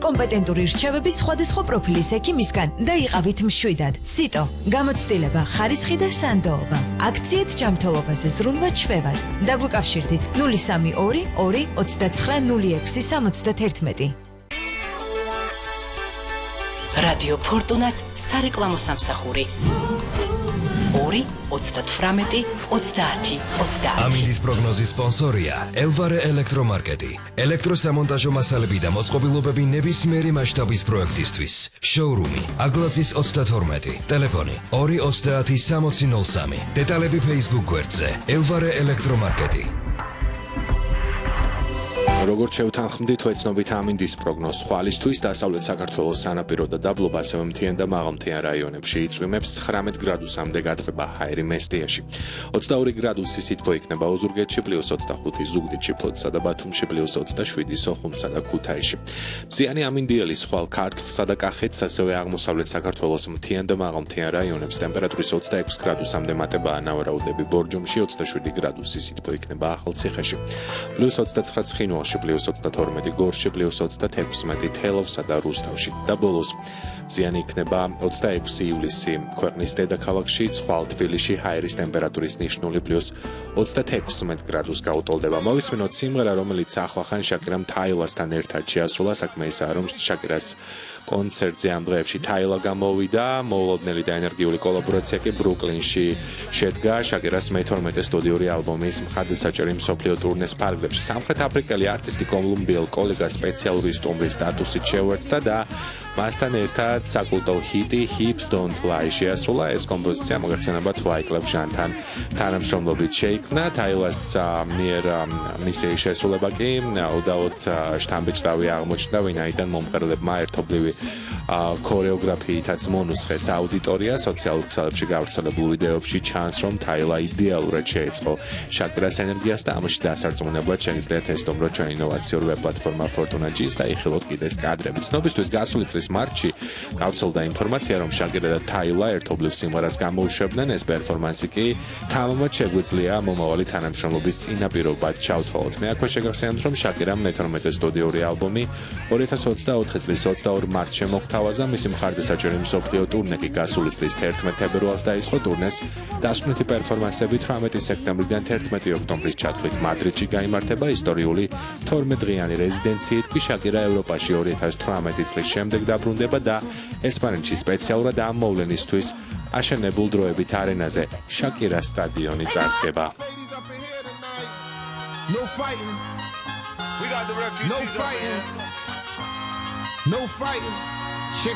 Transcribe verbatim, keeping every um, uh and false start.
კომპეტენტური რჩევების სხვადასხვა პროფილის ექიმისგან და იყავით მშვიდად. ციტო, გამოცდილება, ხარისხი და სანდოობა. აქციით ჯანმრთელობაზე ზრუნვა ჩვევად. დაგვიკავშირდით ნული სამი ორი ორი ოცდაცხრა ნული ექვსი სამოცდაათერთმეტი. რადიო ფორტუნას სარეკლამო სამსახური. ორი ოცდათვრამეტი ოცდაათი ოცდაათი. ამინდის პროგნოზის სპონსორია ელვარე ელექტრომარკეტი. ელექტროსამონტაჟო მასალები და მოწყობილობები ნებისმიერი მასშტაბის პროექტისთვის. შოურუმი აგლაძის ოცდათორმეტი. ტელეფონი ორი ოცდაათი სამოცი ნული სამი. დეტალები Facebook გვერდზე ელვარე ელექტრომარკეტი. როგორც შევთანხმდით, ვეცნობით ამინდის პროგნოზს ხვალისთვის დასავლეთ საქართველოს სანაპირო და დაბლობა ასევე მთიან და მაღალმთიან რაიონებში იწვიმებს ცხრამეტ გრადუსამდე გათბება ჰაერი მესტიაში. ოცდაორი გრადუსი სითბო იქნება ოზურგეთში პლუს ოცდახუთი ზუგდიდში, ფლოტსა და ბათუმში პლუს ოცდაშვიდი სოხუმსა და ქუთაისში. მზიანი ამინდიელი სხვა ქართლსა და კახეთს ასევე აღმოსავლეთ საქართველოს მთიან და მაღალმთიან რაიონებს ტემპერატურის ოცდაექვსი გრადუსამდე მატებაა ნავარაუდები ბორჯომში, ოცდაშვიდი გრადუსი სითბო იქნება ახალციხეში. პლუს ოცდაცხრა ცხინვალში პლუს ოცდათორმეტი გორში პლუს ოცდათექვსმეტი თელავსა და რუსთავში და ბოლოს მზიანი იქნება ოცდაექვსი ივლისი ქვეყნის დედაქალაქში ცხვარ თბილისში ჰაერის ტემპერატურის ნიშნული პლუს ოცდათექვსმეტი გრადუს გაუტოლდება. მოვისმინოთ სიმღერა, რომელიც ახლახან შაკირამ თაილასთან ერთად შეასრულა. საქმე ისაა, რომ შაკირას კონცერტზე ამ დღეებში თაილა გამოვიდა, მოულოდნელი და ენერგიული კოლაბორაცია კი ბრუკლინში შედგა შაკირას მეთორმეტე სტუდიური ალბომის მხარდასაჭერი მსოფლიო ტურნეს ფარგლებში. სამხრეთ აფრიკელი არტისტი კოლუმბიელ კოლეგა სპეციალური სტუმრის სტატუსით შეუერთდა და მასთან ერთად საკულტო ჰიტი Hips Don't Lie შეასრულა. ეს კომპოზიცია მოგეხსენებათ Wyclef Jean-თან თანამშრომლობით შეიქმნა. თაილას მიერ მისი შესრულება კი უდაოდ შთამბეჭდავი აღმოჩნდა, ვინაიდან მომღერლებმა ერთობლივი ქორეოგრაფიითაც მონუსხეს აუდიტორია. სოციალურ ქსელებში გავრცელებულ ვიდეოებში ჩანს, რომ თაილა იდეალურად შეეწყო შაკირას ენერგიას და ამაში დასარწმუნებლად შეგიძლიათ ესტუმროთ ჩვენი ინოვაციური ვებ პლატფორმა Fortuna G-ს და იხილოთ კიდეც კადრები. ცნობისთვის გასული წლის მარტში გავრცელდა ინფორმაცია, რომ შაკირა და თაილა ერთობლივ სიმღერას გამოუშვებდნენ. ეს პერფორმანსი კი თამამად შეგვიძლია მომავალი თანამშრომლობის წინაპირობად ჩავთვალოთ. მე აქვე შეგახსენებთ, რომ შაკირამ მეთორმეტე სტუდიური ალბომი ორი ათას ოცდაოთხი წლის ოცდაორი მარტს შემოგთავაზა. მისი მხარდასაჭერი მსოფლიო ტურნე კი გასული წლის თერთმეტ ფებრუარს დაიწყო. ტურნეს დასკვნითი პერფორმანსები თვრამეტი სექტემბრიდან თერთმეტი ოქტომბრის ჩათვლით მადრიდში გაიმართება. ისტორიული თორმეტდღიანი რეზიდენციით კი შაკირა ევროპაში ორი ათას თვრამეტი წლის შემდეგ დაბრუნდება და ესპანეთში სპეციალურად ამ მოვლენისთვის აშენებულ დროებით არენაზე შაკირას სტადიონი წარდგება. No fighting. We got the refugees. No fighting. No fighting.